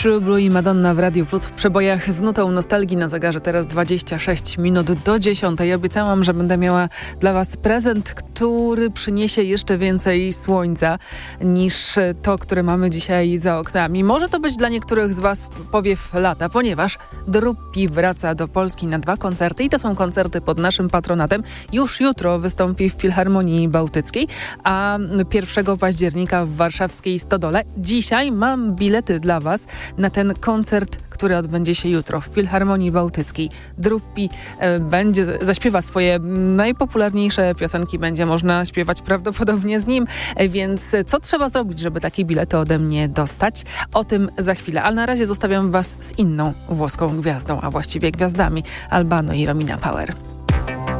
Blue i Madonna w Radiu Plus w przebojach z nutą nostalgii. Na zegarze teraz 26 minut do 10. Obiecałam, że będę miała dla Was prezent, który przyniesie jeszcze więcej słońca niż to, które mamy dzisiaj za oknami. Może to być dla niektórych z Was powiew lata, ponieważ Druppi wraca do Polski na 2 koncerty i to są koncerty pod naszym patronatem. Już jutro wystąpi w Filharmonii Bałtyckiej, a 1 października w warszawskiej Stodole. Dzisiaj mam bilety dla Was na ten koncert, który odbędzie się jutro w Filharmonii Bałtyckiej. Druppi zaśpiewa swoje najpopularniejsze piosenki, będzie można śpiewać prawdopodobnie z nim, więc co trzeba zrobić, żeby takie bilety ode mnie dostać? O tym za chwilę, ale na razie zostawiam Was z inną włoską gwiazdą, a właściwie gwiazdami Albano i Romina Power.